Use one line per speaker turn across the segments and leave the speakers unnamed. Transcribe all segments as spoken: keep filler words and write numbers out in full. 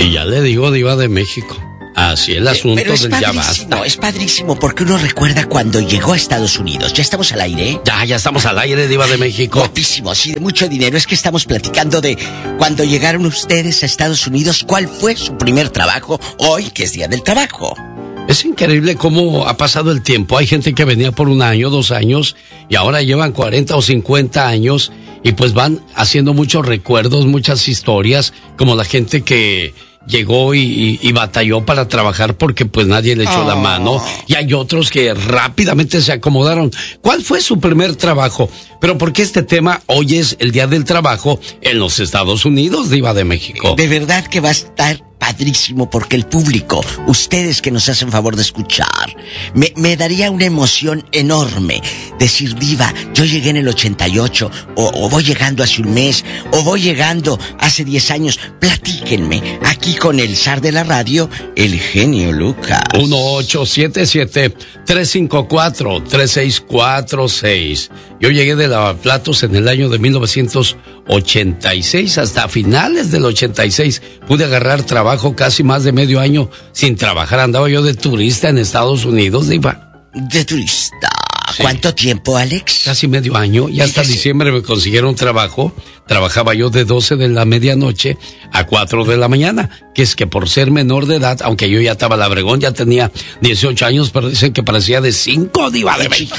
Y ya le digo, Diva de México. Así el asunto
Pero es
del ya basta.
No, es padrísimo porque uno recuerda cuando llegó a Estados Unidos. ¿Ya estamos al aire?
Ya, ya estamos al aire, Diva de México.
Guapísimo, sí, de mucho dinero. Es que estamos platicando de cuando llegaron ustedes a Estados Unidos. ¿Cuál fue su primer trabajo hoy, que es Día del Trabajo?
Es increíble cómo ha pasado el tiempo. Hay gente que venía por un año, dos años, y ahora llevan cuarenta o cincuenta años, y pues van haciendo muchos recuerdos, muchas historias, como la gente que llegó y, y, y batalló para trabajar porque pues nadie le echó oh. la mano, y hay otros que rápidamente se acomodaron. ¿Cuál fue su primer trabajo? Pero ¿por qué este tema hoy es el Día del Trabajo en los Estados Unidos, Diva de México?
De verdad que va a estar padrísimo porque el público, ustedes que nos hacen favor de escuchar, me, me daría una emoción enorme decir, Diva, yo llegué en el ochenta y ocho, o, o voy llegando hace un mes, o voy llegando hace diez años. Platíquenme, aquí con el zar de la radio, el genio Lucas.
uno ocho siete siete, tres cinco cuatro, tres seis cuatro seis. Yo llegué de Lavaplatos en el año de mil novecientos ochenta y seis, hasta finales del ochenta y seis pude agarrar trabajo casi más de medio año sin trabajar. Andaba yo de turista en Estados Unidos, Diva.
¿De turista? Sí. ¿Cuánto tiempo, Alex?
Casi medio año, y hasta diciembre me consiguieron trabajo. Trabajaba yo de doce de la medianoche a cuatro de la mañana, que es que por ser menor de edad, aunque yo ya estaba labregón, ya tenía dieciocho años, pero dicen que parecía de cinco, Diva de México.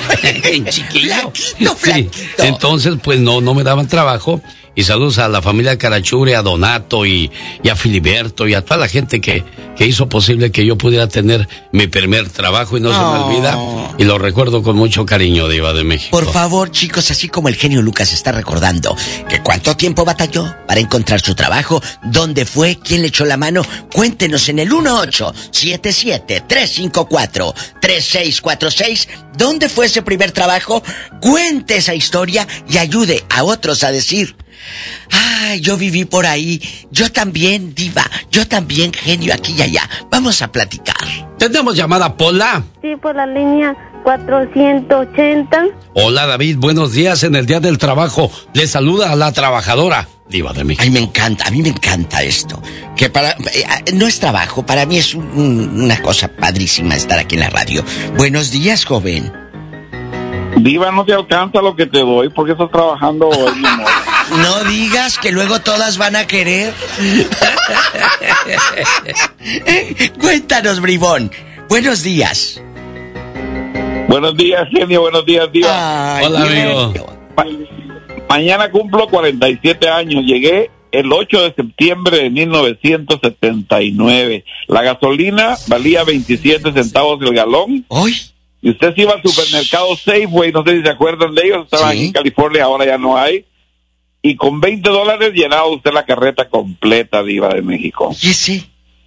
En chiquillo.
Flaquito, flaquito.
Sí. Entonces, pues no, no me daban trabajo. Y saludos a la familia Carachure, a Donato y, y a Filiberto y a toda la gente que, que hizo posible que yo pudiera tener mi primer trabajo, y no oh. se me olvida, y lo recuerdo con mucho cariño, Diva de México.
Por favor, chicos, así como el genio Lucas está recordando que cuánto tiempo batalló para encontrar su trabajo, dónde fue, quién le echó la mano, cuéntenos en el uno ocho siete siete, tres cinco cuatro, tres seis cuatro seis, dónde fue ese primer trabajo, cuente esa historia y ayude a otros a decir, ay, yo viví por ahí, yo también, Diva, yo también, genio, aquí y allá. Vamos a platicar.
¿Tenemos llamada, Pola?
Sí, por la línea cuatrocientos ochenta.
Hola, David, buenos días en el Día del Trabajo. Le saluda a la trabajadora, Diva de México.
Ay, me encanta, a mí me encanta esto. Que para eh, no es trabajo, para mí es un, una cosa padrísima estar aquí en la radio. Buenos días, joven.
Diva, no te alcanza lo que te doy porque estás trabajando hoy, mi amor.
No digas que luego todas van a querer. Cuéntanos, bribón. Buenos días.
Buenos días, genio. Buenos días, Diva.
Ay,
hola, amigo.
Ma- mañana cumplo cuarenta y siete años. Llegué el ocho de septiembre de mil novecientos setenta y nueve. La gasolina valía veintisiete centavos el galón.
¿Hoy?
Y usted se iba al supermercado Safeway, no sé si se acuerdan de ellos, estaban
Sí.
aquí en California, ahora ya no hay. Y con veinte dólares llenaba usted la carreta completa, Diva de México.
¿Y ese?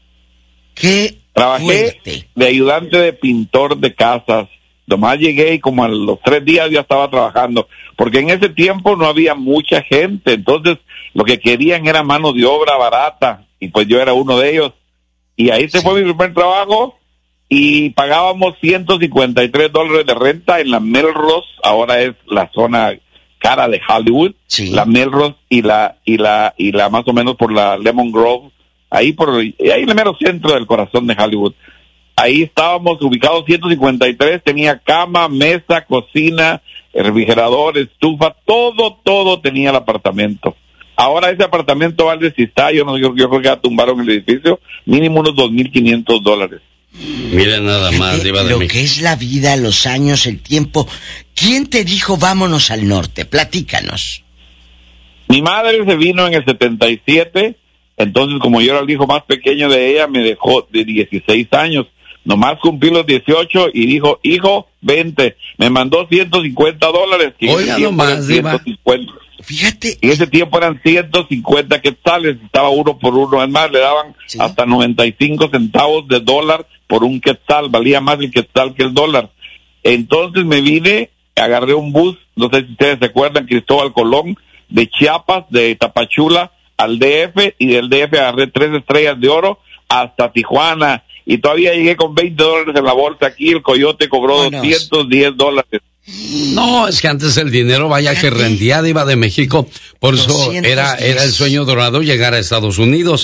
¿Qué?
Trabajé
fuerte.
de ayudante de pintor de casas. Nomás llegué y como a los tres días ya estaba trabajando. Porque en ese tiempo no había mucha gente. Entonces lo que querían era mano de obra barata. Y pues yo era uno de ellos. Y ahí se
Sí.
fue mi primer trabajo. Y pagábamos ciento cincuenta y tres dólares de renta en la Melrose. Ahora es la zona cara de Hollywood.
Sí.
La Melrose y la, y la, y la más o menos por la Lemon Grove. Ahí por, ahí en el mero centro del corazón de Hollywood. Ahí estábamos ubicados ciento cincuenta y tres, tenía cama, mesa, cocina, refrigerador, estufa, todo, todo tenía el apartamento. Ahora ese apartamento vale, si está, yo no yo, yo creo que ya tumbaron el edificio, mínimo unos dos mil quinientos dólares.
Miren nada más,
Fíjate
Diva de
lo
México.
que es la vida, los años, el tiempo. ¿Quién te dijo vámonos al norte? Platícanos.
Mi madre se vino en el setenta y siete, entonces como yo era el hijo más pequeño de ella, me dejó de dieciséis años. Nomás cumplí los dieciocho y dijo, hijo, vente. Me mandó ciento cincuenta dólares. Que
Oiga nomás, Diva.
Fíjate.
En ese tiempo eran ciento cincuenta quetzales, estaba uno por uno. Además, le daban
Sí.
hasta noventa y cinco centavos de dólar por un quetzal. Valía más el quetzal que el dólar. Entonces me vine, agarré un bus, no sé si ustedes se acuerdan, Cristóbal Colón, de Chiapas, de Tapachula al D F, y del D F agarré tres estrellas de oro hasta Tijuana. Y todavía llegué con veinte dólares en la bolsa. Aquí el coyote cobró
Vámonos.
doscientos diez dólares.
No, es que antes el dinero vaya que rendía, Diva de México. Por eso
doscientos diez.
era, era el sueño dorado llegar a Estados Unidos.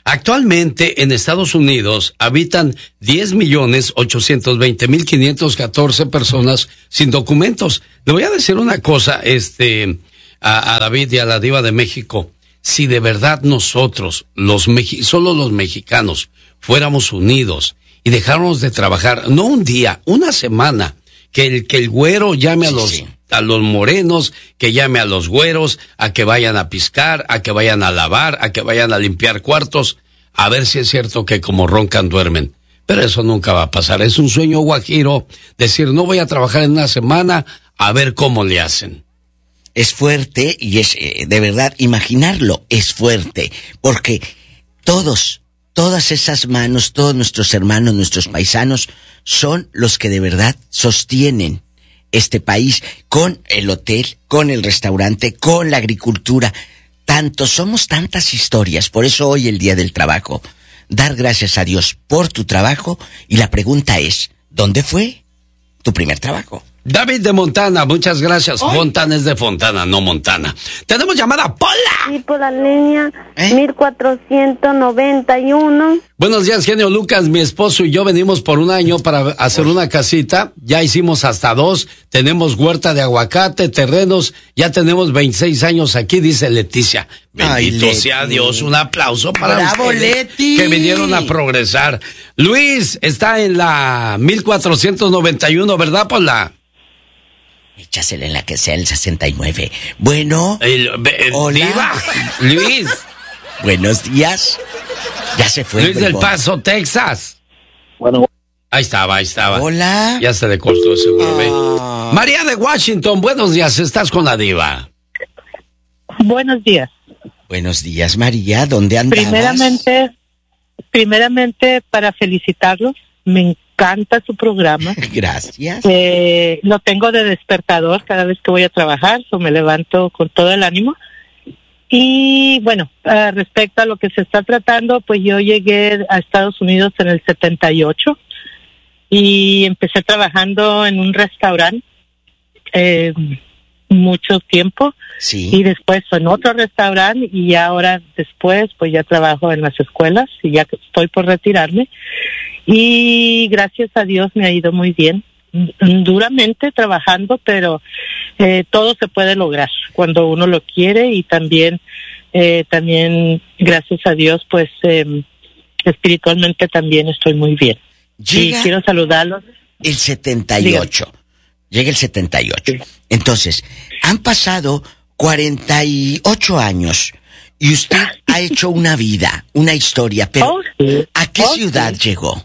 Actualmente en Estados Unidos habitan diez millones ochocientos veinte mil quinientos catorce personas sin documentos. Le voy a decir una cosa, este, a, a David y a la Diva de México. Si de verdad nosotros, los meji- solo los mexicanos, fuéramos unidos y dejáramos de trabajar, no un día, una semana, que el, que el güero llame a los, sí, sí. a los morenos, que llame a los güeros, a que vayan a piscar, a que vayan a lavar, a que vayan a limpiar cuartos, a ver si es cierto que como roncan duermen. Pero eso nunca va a pasar, es un sueño guajiro, decir no voy a trabajar en una semana, a ver cómo le hacen.
Es fuerte y es, eh, de verdad, imaginarlo es fuerte, porque todos, todas esas manos, todos nuestros hermanos, nuestros paisanos, son los que de verdad sostienen este país con el hotel, con el restaurante, con la agricultura. Tanto, somos tantas historias, por eso hoy el Día del Trabajo, dar gracias a Dios por tu trabajo, y la pregunta es, ¿dónde fue tu primer trabajo?
David de Montana, muchas gracias. ¿Oh? Fontana es de Fontana, no Montana. Tenemos llamada, Pola.
Sí, por la línea ¿Eh? mil cuatrocientos noventa y uno.
Buenos días, genio Lucas. Mi esposo y yo venimos por un año para hacer una casita. Ya hicimos hasta dos. Tenemos huerta de aguacate, terrenos. Ya tenemos veintiséis años aquí, dice Leticia. Bendito Ay, sea Leti. Dios. Un aplauso para
¡Bravo,
ustedes,
Leti!
que vinieron a progresar. Luis está en la mil cuatrocientos noventa y uno, ¿verdad, Pola?
Échasela en la que sea el sesenta y nueve. Bueno.
El, el, hola. Diva. Luis.
Buenos días. Ya se fue.
Luis del Paso, Texas.
Bueno.
Ahí estaba, ahí estaba.
Hola.
Ya se le cortó ese bebé. Oh. María de Washington, buenos días. Estás con la Diva.
Buenos días.
Buenos días, María. ¿Dónde andabas?
Primeramente, primeramente para felicitarlos. Me encanta su programa.
Gracias.
Eh, lo tengo de despertador cada vez que voy a trabajar, so me levanto con todo el ánimo. Y bueno, uh, respecto a lo que se está tratando, pues yo llegué a Estados Unidos en el setenta y ocho y empecé trabajando en un restaurante eh, mucho tiempo.
Sí.
Y después en otro restaurante, y ahora después pues ya trabajo en las escuelas y ya estoy por retirarme. Y gracias a Dios me ha ido muy bien, duramente trabajando, pero eh, todo se puede lograr cuando uno lo quiere, y también, eh, también gracias a Dios, pues eh, espiritualmente también estoy muy bien.
Llega
y quiero saludarlos.
El setenta y ocho. Dígame. Llega el setenta y ocho. Sí. Entonces, han pasado cuarenta y ocho años y usted ha hecho una vida, una historia, pero
oh, sí.
¿a qué
oh,
ciudad
sí.
llegó?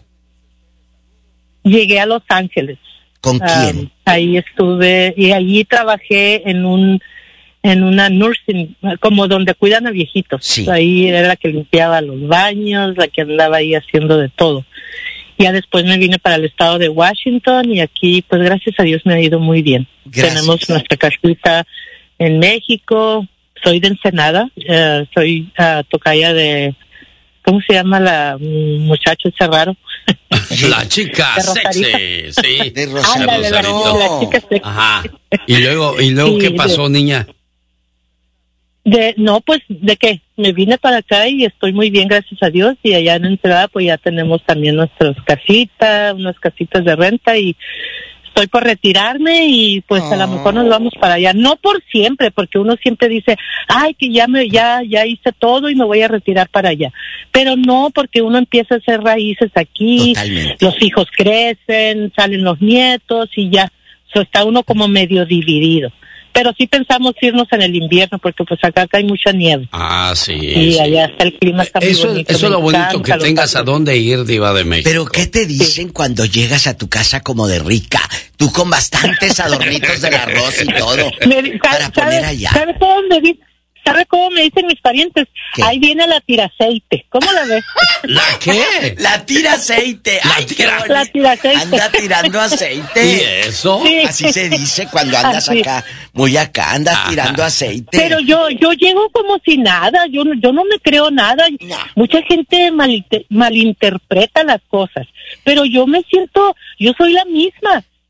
Llegué a Los Ángeles.
¿Con quién?
Um, ahí estuve y allí trabajé en un en una nursing, como donde cuidan a viejitos.
Sí.
Ahí era la que limpiaba los baños, la que andaba ahí haciendo de todo. Ya después me vine para el estado de Washington y aquí, pues gracias a Dios me ha ido muy bien.
Gracias.
Tenemos nuestra casita en México. Soy de Ensenada, uh, soy uh, tocaya de, ¿cómo se llama la muchacha ese raro?
La chica sexy, sí.
De Rosarito.
Ándale, la, la chica sexy.
Ajá. Y luego, y luego, ¿qué pasó,
de,
niña?
De, no, pues, ¿de qué? Me vine para acá y estoy muy bien, gracias a Dios. Y allá en Ensenada, pues ya tenemos también nuestras casitas, unas casitas de renta, y estoy por retirarme y pues oh. a lo mejor nos vamos para allá. No por siempre, porque uno siempre dice, ay, que ya me, ya, ya hice todo y me voy a retirar para allá. Pero no, porque uno empieza a hacer raíces aquí,
Totalmente.
Los hijos crecen, salen los nietos y ya, so, está uno como medio dividido. Pero sí pensamos irnos en el invierno, porque pues acá, acá hay mucha nieve.
Ah, sí.
Y
sí.
allá está el clima está muy
eso,
bonito.
Eso es lo bonito, que tengas a dónde ir, Diva de México.
Pero ¿qué te dicen sí. cuando llegas a tu casa como de rica? Tú con bastantes adornitos del arroz y todo.
Me,
para
¿sabe,
poner allá.
¿Sabe cómo me dicen? ¿Sabe cómo me dicen mis parientes? ¿Qué? Ahí viene la tira aceite. ¿Cómo la ves?
¿La qué?
La tira aceite.
La
Ay,
tira,
la tira aceite.
Anda tirando aceite.
¿Y eso?
Sí.
Así se dice cuando andas Así. acá, muy acá, andas Ajá. tirando aceite.
Pero yo yo llego como si nada, yo, yo no me creo nada.
No.
Mucha gente mal, malinterpreta las cosas, pero yo me siento, yo soy la misma.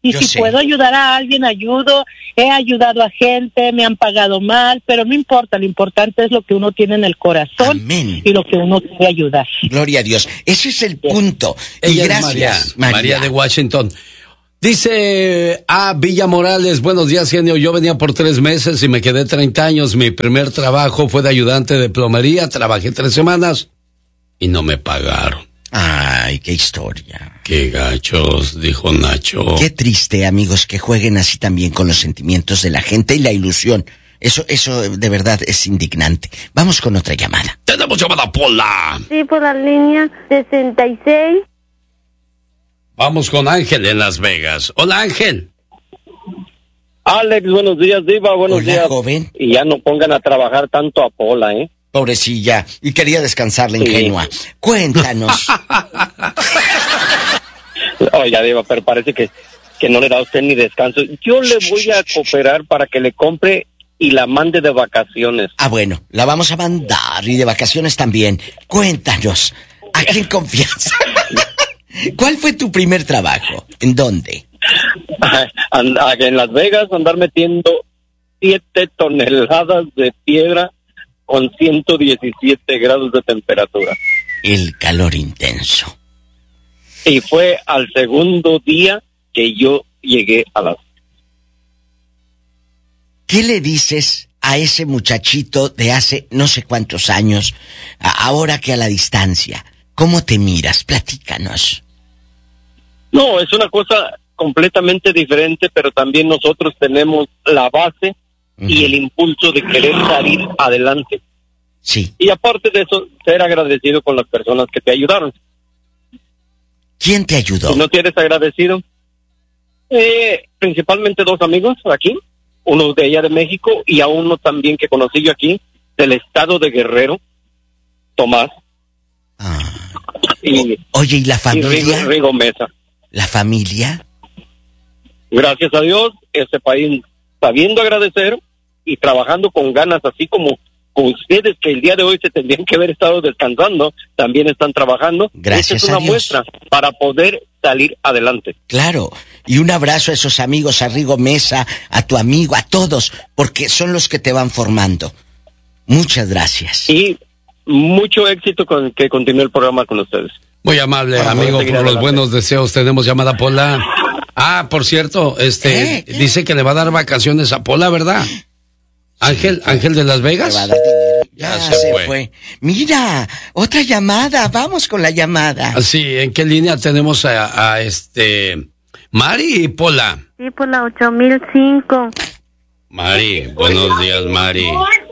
Y
Yo
si
sé.
puedo ayudar a alguien, ayudo. He ayudado a gente, me han pagado mal, pero no importa. Lo importante es lo que uno tiene en el corazón.
Amén.
Y lo que uno quiere ayudar.
Gloria a Dios. Ese es el punto. Y
Ella es
gracias,
María, María de Washington. Dice a Villa Morales, buenos días, genio. Yo venía por tres meses y me quedé treinta años. Mi primer trabajo fue de ayudante de plomería. Trabajé tres semanas y no me pagaron.
Ay, qué historia.
Qué gachos, dijo Nacho.
Qué triste, amigos, que jueguen así también con los sentimientos de la gente y la ilusión. Eso, eso de verdad es indignante. Vamos con otra llamada.
Tenemos llamada, Pola.
Sí, por la línea sesenta y seis.
Vamos con Ángel en Las Vegas. Hola, Ángel.
Alex, buenos días, Diva, buenos
Hola,
días.
joven.
Y ya no pongan a trabajar tanto a Pola, ¿eh?
Pobrecilla, y quería descansar la
Sí.
ingenua. Cuéntanos.
Oiga, Diva, pero parece que, que no le da a usted ni descanso. Yo le voy a cooperar para que le compre y la mande de vacaciones.
Ah, bueno, la vamos a mandar y de vacaciones también. Cuéntanos, ¿a quién confianza? ¿Cuál fue tu primer trabajo? ¿En dónde?
And- en Las Vegas, andar metiendo siete toneladas de piedra con ciento diecisiete grados de temperatura.
El calor intenso.
Y fue al segundo día que yo llegué a las...
¿Qué le dices a ese muchachito de hace no sé cuántos años, a- ahora que a la distancia? ¿Cómo te miras? Platícanos.
No, es una cosa completamente diferente, pero también nosotros tenemos la base y
Ujú.
el impulso de querer salir adelante.
Sí.
Y aparte de eso, ser agradecido con las personas que te ayudaron.
¿Quién te ayudó?
Si no tienes agradecido, eh, principalmente dos amigos aquí, uno de allá de México y a uno también que conocí yo aquí, del estado de Guerrero, Tomás,
Ah.
y,
Oye, ¿y la
y Rigo,
familia?
Rigo Mesa.
¿La familia?
Gracias a Dios, este país sabiendo agradecer y trabajando con ganas, así como ustedes que el día de hoy se tendrían que haber estado descansando, también están trabajando.
Gracias
Esta es
a
una
Dios.
muestra para poder salir adelante.
Claro. Y un abrazo a esos amigos, a Rigo Mesa, a tu amigo, a todos, porque son los que te van formando. Muchas gracias.
Y mucho éxito con que continúe el programa con ustedes.
Muy amable,
Vamos a
amigo,
seguir
por los
adelante.
buenos deseos. Tenemos llamada, Pola. Ah, por cierto, este,
¿Eh? ¿Qué?
dice que le va a dar vacaciones a Pola, ¿verdad? Ángel, Ángel de Las
Me
Vegas.
va a dar dinero. Ya,
Ya
se,
se
fue.
fue.
Mira, otra llamada. Vamos con la llamada.
Ah, sí, ¿en qué línea tenemos a, a este Mari y Pola?
Sí, por la ocho mil cinco.
Mari, buenos días, Mari.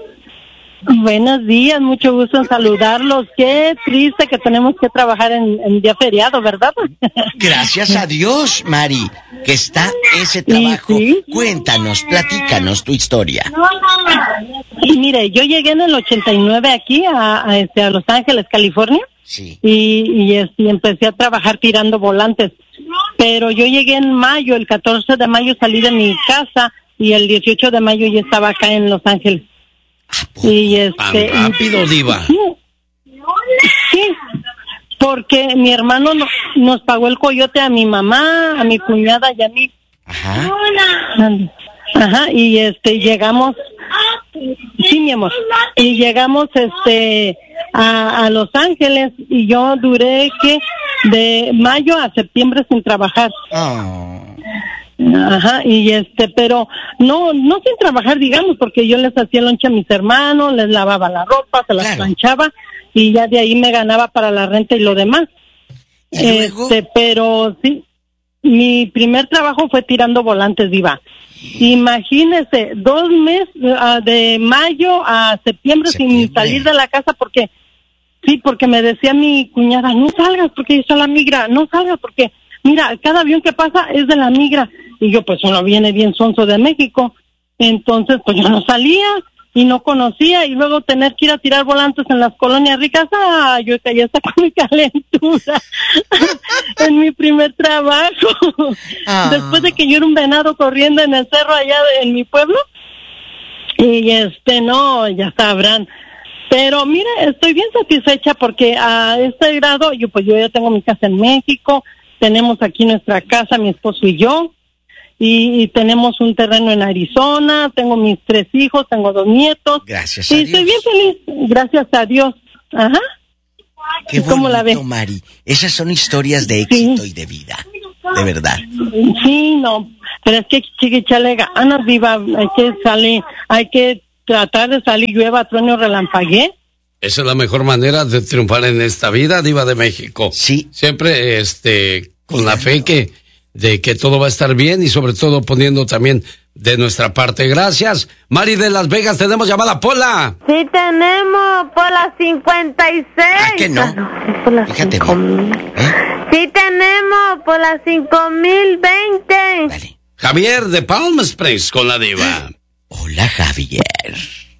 Buenos días, mucho gusto en saludarlos. Qué triste que tenemos que trabajar en, en día feriado, ¿verdad?
Gracias a Dios, Mari, que está ese trabajo.
sí.
Cuéntanos, platícanos tu historia.
Y mire, yo llegué en el ochenta y nueve aquí a, a, este, a Los Ángeles, California,
Sí.
y, y, este, y empecé a trabajar tirando volantes. Pero yo llegué en mayo, el catorce de mayo salí de mi casa y el dieciocho de mayo ya estaba acá en Los Ángeles. Y
Tan
este,
rápido, diva.
Sí, sí, porque mi hermano no- nos pagó el coyote a mi mamá, a mi cuñada y a mí.
Ajá.
Ajá, y este llegamos, sí, mi amor, y llegamos este a, a Los Ángeles y yo duré que de mayo a septiembre sin trabajar.
Oh.
Ajá, y este, pero no, no sin trabajar, digamos, porque yo les hacía lonche a mis hermanos, les lavaba la ropa, se las
Claro.
planchaba y ya de ahí me ganaba para la renta y lo demás.
¿Y luego?
Este, pero sí, mi primer trabajo fue tirando volantes, diva. Imagínese, dos meses, uh, de mayo a septiembre,
Septiembre.
sin salir de la casa porque, sí, porque me decía mi cuñada, no salgas porque ahí está la migra, no salgas porque, mira, cada avión que pasa es de la migra. Y yo, pues uno viene bien sonso de México. Entonces, pues yo no salía y no conocía. Y luego tener que ir a tirar volantes en las colonias ricas. Ah, yo caí hasta con mi calentura en mi primer trabajo.
Ah.
Después de que yo era un venado corriendo en el cerro allá de- en mi pueblo. Y este, no, ya sabrán. Pero mire, estoy bien satisfecha porque a este grado, yo pues yo ya tengo mi casa en México. Tenemos aquí nuestra casa, mi esposo y yo. y, y tenemos un terreno en Arizona, tengo mis tres hijos, tengo dos nietos.
Gracias a
y
Dios.
estoy bien feliz, gracias a Dios. Ajá.
Qué
¿Cómo la ves?
bonito, Mari. Esas son historias de éxito sí. y de vida, de verdad.
Sí, no, pero es que hay que echarle ganas, Diva, hay que salir, hay que tratar de salir, llueva, trueno, relampaguee.
Esa es la mejor manera de triunfar en esta vida, Diva de México.
Sí.
Siempre, este, con la fe que, de que todo va a estar bien y sobre todo poniendo también de nuestra parte. Gracias. Mari de Las Vegas, tenemos llamada, Pola.
Sí tenemos, Pola cincuenta y seis.
¿Ah, que no?
Ah, no, es por las
Fíjate
cinco
bien.
mil.
¿Eh?
Sí tenemos, por las cinco mil veinte.
Dale.
Javier de Palm Springs con la Diva.
Hola, Javier.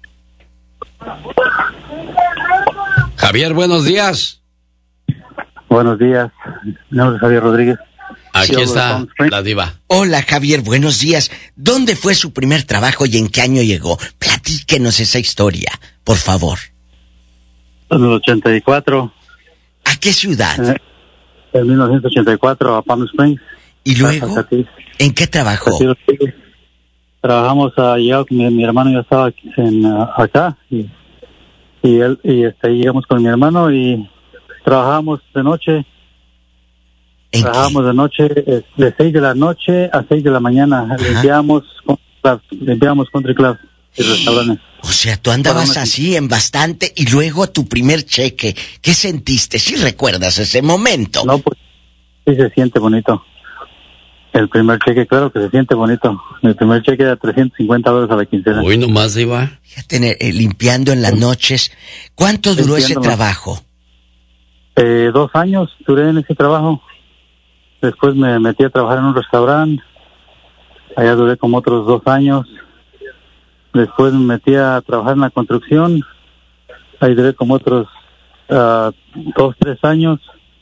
Javier, buenos días.
Buenos días. Mi nombre es Javier Rodríguez.
Aquí
Sí,
está la Diva.
Hola, Javier, buenos días. ¿Dónde fue su primer trabajo y en qué año llegó? Platíquenos esa historia, por favor.
En el ochenta y cuatro.
¿A qué ciudad?
Eh, en mil novecientos ochenta y cuatro a Palm Springs.
¿Y luego? ¿En qué trabajó?
Trabajamos allá, mi, mi hermano ya estaba aquí, en, uh, acá y, y él y este, ahí llegamos con mi hermano y trabajamos de noche.
¿En
Trabajamos
qué?
de noche, eh, de seis de la noche a seis de la mañana.
Ajá.
Limpiamos, limpiamos country club y restaurantes.
O sea, tú andabas
Bueno,
así en bastante y luego tu primer cheque. ¿Qué sentiste? ¿Sí recuerdas ese momento?
No, pues sí se siente bonito. El primer cheque, claro que se siente bonito. Mi primer cheque era trescientos cincuenta dólares a la quincena.
Hoy nomás, Diva.
Fíjate, eh, limpiando en las noches. ¿Cuánto duró ese
Limpiando.
trabajo?
Eh, dos años duré en ese trabajo. Después me metí a trabajar en un restaurante. Allá duré como otros dos años. Después me metí a trabajar en la construcción. Ahí duré como otros uh, dos, tres años.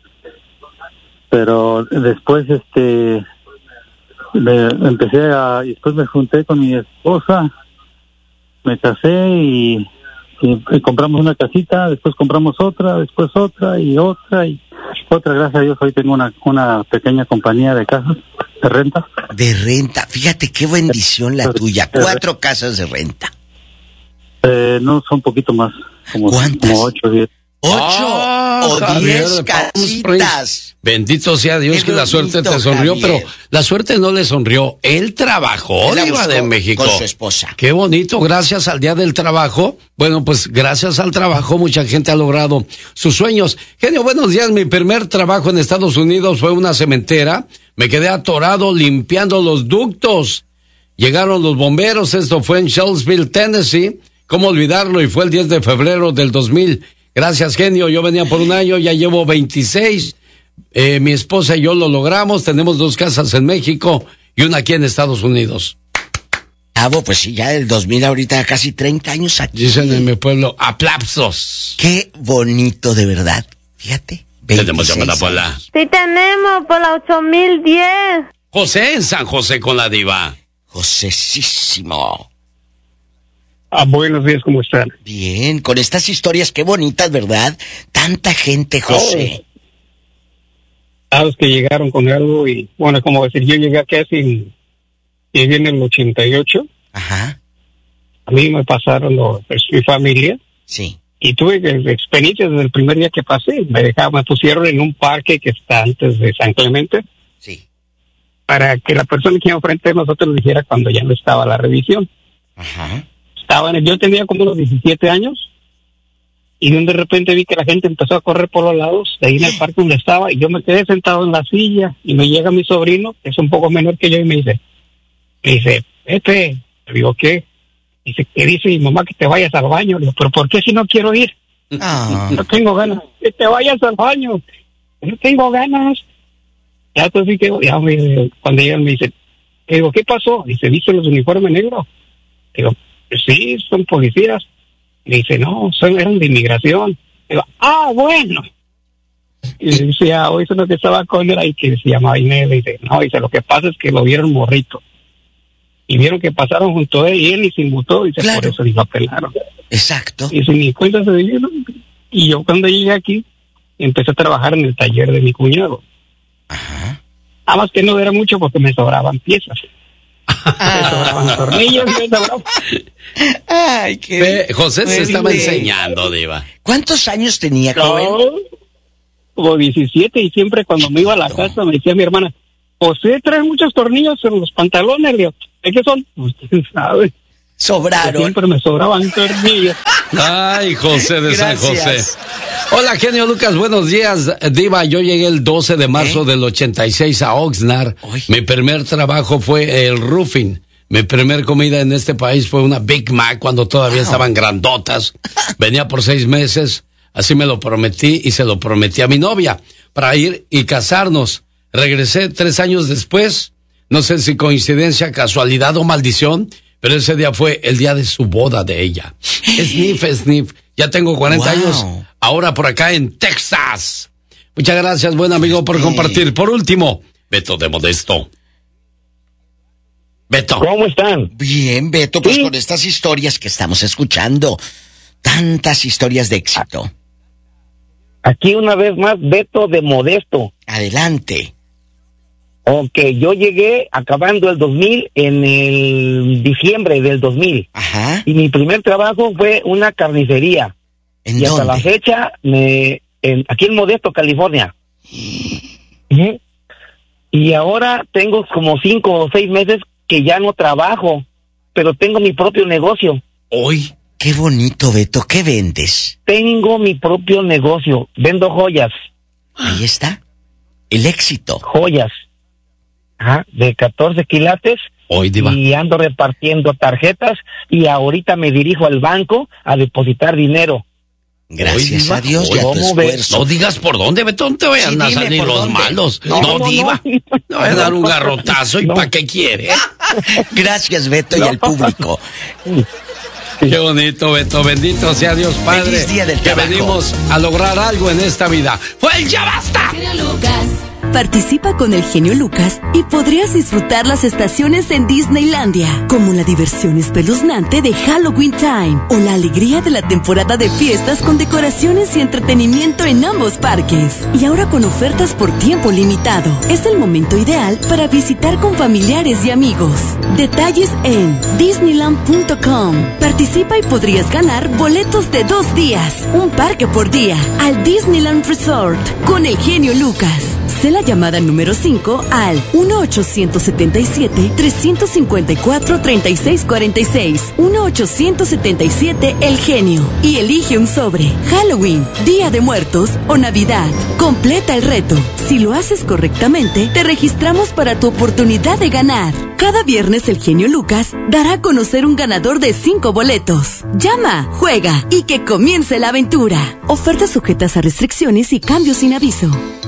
Pero después, este, me, empecé a, y después me junté con mi esposa. Me casé y, y, y compramos una casita. Después compramos otra, después otra y otra y otra. Gracias a Dios hoy tengo una, una pequeña compañía de casas de renta.
De renta. Fíjate qué bendición la tuya. Cuatro casas de renta.
Eh, no, son un poquito más. Como,
¿Cuántas?
Como ocho o diez.
Ocho
Ah,
o
Javier
diez
de Palm Springs.
casitas.
Bendito sea Dios
Qué
que la suerte
bonito,
te sonrió,
Javier.
pero la suerte no le sonrió. Él trabajó,
Él la
Diva
buscó
de México.
con su esposa.
Qué bonito, gracias al Día del Trabajo. Bueno, pues gracias al trabajo mucha gente ha logrado sus sueños. Genio, buenos días. Mi primer trabajo en Estados Unidos fue una cementera. Me quedé atorado limpiando los ductos. Llegaron los bomberos, esto fue en Shelbyville, Tennessee. ¿Cómo olvidarlo? Y fue el diez de febrero del dos mil. Gracias, genio. Yo venía por un año, ya llevo veintiséis. Eh, mi esposa y yo lo logramos. Tenemos dos casas en México y una aquí en Estados Unidos.
Ah, pues sí, ya del dos mil ahorita casi treinta años aquí.
Dicen en mi pueblo, aplausos.
Qué bonito, de verdad. Fíjate.
Tenemos llamada por la...
Sí tenemos, por la ocho mil diez.
José en San José con la Diva.
Josésísimo.
Ah, buenos días, ¿cómo están?
Bien, con estas historias, qué bonitas, ¿verdad? Tanta gente, José.
A los que llegaron con algo y, bueno, como decir, yo llegué aquí así, llegué en el ochenta y ocho.
Ajá.
A mí me pasaron lo, pues, mi familia.
Sí.
Y tuve experiencias desde el primer día que pasé. Me dejaron, me pusieron en un parque que está antes de San Clemente.
Sí.
Para que la persona que iba enfrente de nosotros dijera cuando ya no estaba la revisión.
Ajá.
Estaba en, yo tenía como unos diecisiete años y de repente vi que la gente empezó a correr por los lados de ahí en el parque donde estaba y yo me quedé sentado en la silla y me llega mi sobrino, que es un poco menor que yo, y me dice, me dice, Pepe, le digo, ¿qué? Dice, ¿qué dice mi mamá? Que te vayas al baño. Le digo, ¿pero por qué si no quiero ir?
Ah.
No tengo ganas. Que te vayas al baño. No tengo ganas. Ya entonces que ya me, cuando llegan me dice, le digo, ¿qué pasó? Dice, ¿viste los uniformes negros? Digo, sí, son policías. Le dice, no, son, eran de inmigración. Digo, ah, bueno. Y le dice, ah, hoy es uno que estaba con él ahí que se llamaba Inés. Le dice, no, dice, lo que pasa es que lo vieron morrito. Y vieron que pasaron junto a él y él ni se inmutó. Dice,
claro.
por eso ni lo apelaron.
Exacto.
Y sin ni cuenta se dieron. Y yo cuando llegué aquí, empecé a trabajar en el taller de mi cuñado.
Ajá.
Nada más que no era mucho porque me sobraban piezas. Me sobraban tornillos, me sobraban.
Ay, qué...
Ve, José se estaba enseñando, Diva.
¿Cuántos años tenía, joven?
No, como diecisiete, y siempre cuando me iba a la casa me decía mi hermana, José, trae muchos tornillos en los pantalones, Leo. ¿De qué son? Usted sabe.
Sobraron.
Siempre me sobraban tornillos.
Ay, José de San José.
Gracias.
Hola, genio Lucas, buenos días. Diva, yo llegué el doce de marzo
¿Eh?
del ochenta y seis a Oxnard.
Uy.
Mi primer trabajo fue el roofing. Mi primer comida en este país fue una Big Mac cuando todavía estaban grandotas. Venía por seis meses, así me lo prometí y se lo prometí a mi novia para ir y casarnos. Regresé tres años después, no sé si coincidencia, casualidad o maldición, pero ese día fue el día de su boda de ella. Sniff, sniff. Ya tengo cuarenta
Wow.
años, ahora por acá en Texas. Muchas gracias, buen amigo, por compartir. Por último, Beto de Modesto. Beto.
¿Cómo están?
Bien, Beto, pues
Sí.
con estas historias que estamos escuchando. Tantas historias de éxito.
Aquí una vez más, Beto de Modesto.
Adelante.
Ok, yo llegué acabando el dos mil, en el diciembre del dos mil.
Ajá.
Y mi primer trabajo fue una carnicería.
¿En
Y hasta la
dónde?
fecha, me, en, aquí en Modesto, California. Ujú. Y ahora tengo como cinco o seis meses que ya no trabajo, pero tengo mi propio negocio.
Hoy.
Qué bonito, Beto. ¿Qué vendes?
Tengo mi propio negocio. Vendo joyas,
Ahí está. El éxito.
joyas. Ajá, de catorce quilates.
Hoy, Diva.
Y ando repartiendo tarjetas y ahorita me dirijo al banco a depositar dinero.
Gracias
Diva.
a Dios y a tu
¿Cómo ves?
esfuerzo.
No digas por dónde, Beto, no te vayan
Sí,
a
dime
salir
por
los
dónde.
malos.
No,
No,
no,
Diva.
no.
No voy a dar un garrotazo. ¿Y
No.
para qué quiere?
Gracias, Beto, y
No.
al público.
Qué bonito, Beto. Bendito sea Dios Padre.
Feliz día del
que
trabajo.
venimos a lograr algo en esta vida. ¡Fue el Ya Basta!
Participa con el genio Lucas y podrías disfrutar las estaciones en Disneylandia, como la diversión espeluznante de Halloween Time o la alegría de la temporada de fiestas con decoraciones y entretenimiento en ambos parques. Y ahora con ofertas por tiempo limitado. Es el momento ideal para visitar con familiares y amigos. Detalles en disneyland punto com. Participa y podrías ganar boletos de dos días, un parque por día, al Disneyland Resort con el genio Lucas. Sé la llamada número cinco al uno ochocientos setenta y siete, trescientos cincuenta y cuatro, treinta y seis cuarenta y seis. uno ochocientos setenta y siete El Genio. Y elige un sobre. Halloween, Día de Muertos o Navidad. Completa el reto. Si lo haces correctamente, te registramos para tu oportunidad de ganar. Cada viernes el genio Lucas dará a conocer un ganador de cinco boletos. Llama, juega y que comience la aventura. Ofertas sujetas a restricciones y cambios sin aviso.